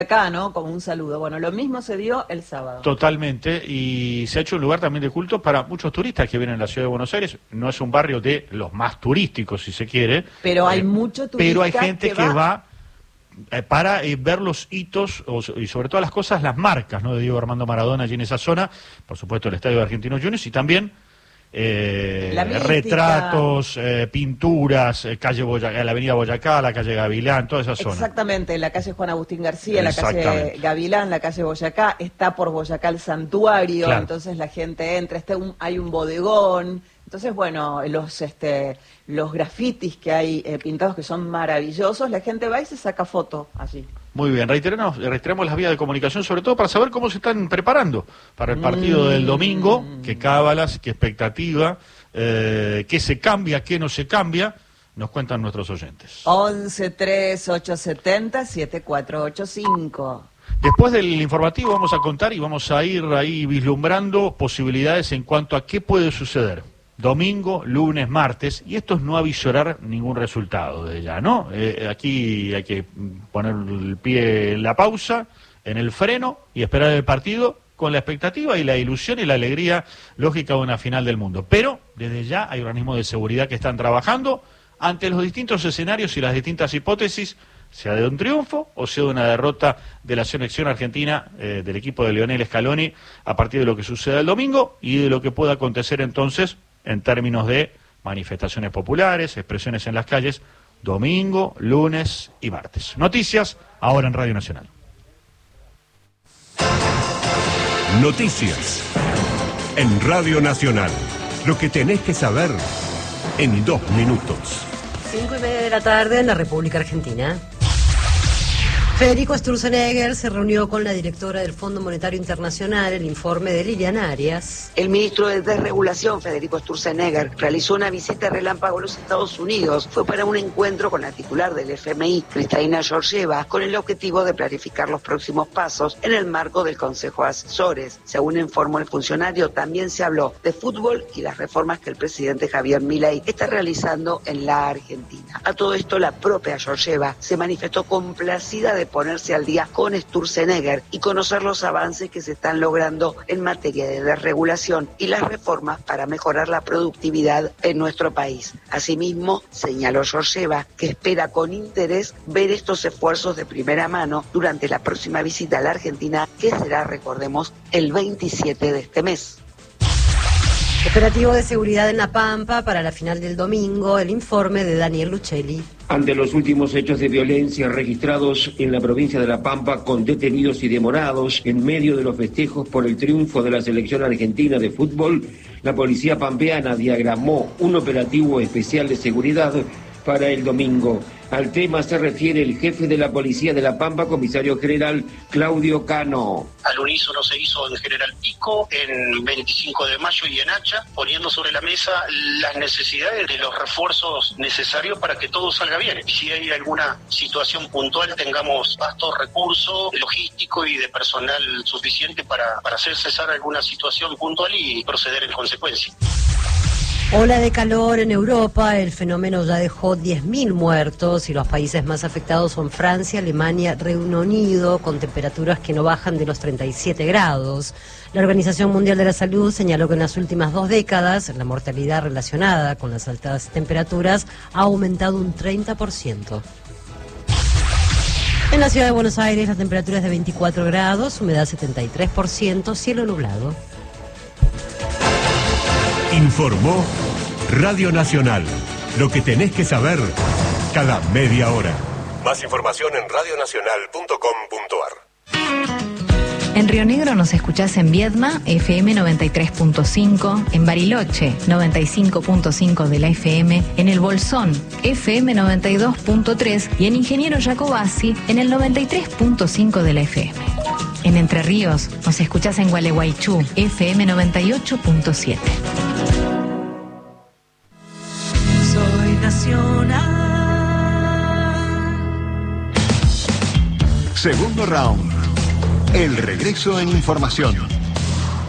acá, ¿no? Como un saludo. Bueno, lo mismo se dio el sábado. Totalmente, y se ha hecho un lugar también de culto para muchos turistas que vienen a la ciudad de Buenos Aires. No es un barrio de los más turísticos, si se quiere. Pero hay mucho turista. Pero hay gente que va para ver los hitos y sobre todas las cosas, las marcas, ¿no? De Diego Armando Maradona allí en esa zona. Por supuesto, el estadio de Argentinos Juniors y también retratos, pinturas, calle Boyacá, la avenida Boyacá, la calle Gavilán, toda esa zona. Exactamente, la calle Juan Agustín García, la calle Gavilán, la calle Boyacá, está por Boyacá el santuario, claro. Entonces la gente entra, hay un bodegón. Entonces, bueno, los grafitis que hay pintados que son maravillosos, la gente va y se saca foto allí. Muy bien, reiteramos las vías de comunicación, sobre todo para saber cómo se están preparando para el partido del domingo, qué cábalas, qué expectativa, qué se cambia, qué no se cambia, nos cuentan nuestros oyentes. 11-3870-7485. Después del informativo vamos a contar y vamos a ir ahí vislumbrando posibilidades en cuanto a qué puede suceder. Domingo, lunes, martes, y esto es no avisorar ningún resultado de ya, ¿no? Aquí hay que poner el pie en la pausa, en el freno y esperar el partido con la expectativa y la ilusión y la alegría lógica de una final del mundo. Pero desde ya hay organismos de seguridad que están trabajando ante los distintos escenarios y las distintas hipótesis, sea de un triunfo o sea de una derrota de la selección argentina, del equipo de Lionel Scaloni, a partir de lo que suceda el domingo y de lo que pueda acontecer entonces en términos de manifestaciones populares, expresiones en las calles, domingo, lunes y martes. Noticias, ahora en Radio Nacional. Noticias, en Radio Nacional. Lo que tenés que saber en 2 minutos. 5:30 de la tarde en la República Argentina. Federico Sturzenegger se reunió con la directora del Fondo Monetario Internacional, el informe de Lilian Arias. El ministro de Desregulación, Federico Sturzenegger, realizó una visita relámpago a los Estados Unidos. Fue para un encuentro con la titular del FMI, Kristalina Georgieva, con el objetivo de planificar los próximos pasos en el marco del Consejo de Asesores. Según informó el funcionario, también se habló de fútbol y las reformas que el presidente Javier Milei está realizando en la Argentina. A todo esto, la propia Georgieva se manifestó complacida de ponerse al día con Sturzenegger y conocer los avances que se están logrando en materia de desregulación y las reformas para mejorar la productividad en nuestro país. Asimismo, señaló Georgieva que espera con interés ver estos esfuerzos de primera mano durante la próxima visita a la Argentina, que será, recordemos, el 27 de este mes. Operativo de seguridad en La Pampa para la final del domingo, el informe de Daniel Luchelli. Ante los últimos hechos de violencia registrados en la provincia de La Pampa con detenidos y demorados en medio de los festejos por el triunfo de la selección argentina de fútbol, la policía pampeana diagramó un operativo especial de seguridad para el domingo. Al tema se refiere el jefe de la policía de La Pampa, comisario general Claudio Cano. Al unísono se hizo en General Pico, en 25 de mayo y en Hacha, poniendo sobre la mesa las necesidades de los refuerzos necesarios para que todo salga bien. Si hay alguna situación puntual, tengamos vasto recurso logístico y de personal suficiente para hacer cesar alguna situación puntual y proceder en consecuencia. Ola de calor en Europa, el fenómeno ya dejó 10.000 muertos y los países más afectados son Francia, Alemania, Reino Unido, con temperaturas que no bajan de los 37 grados. La Organización Mundial de la Salud señaló que en las últimas 2 décadas la mortalidad relacionada con las altas temperaturas ha aumentado un 30%. En la ciudad de Buenos Aires la temperatura es de 24 grados, humedad 73%, cielo nublado. Informó Radio Nacional. Lo que tenés que saber cada media hora. Más información en radionacional.com.ar. En Río Negro nos escuchás en Viedma, FM 93.5, en Bariloche, 95.5 de la FM, en El Bolsón, FM 92.3 y en Ingeniero Jacobasi, en el 93.5 de la FM. En Entre Ríos nos escuchás en Gualeguaychú, FM 98.7. Soy nacional. Segundo round. El regreso en información.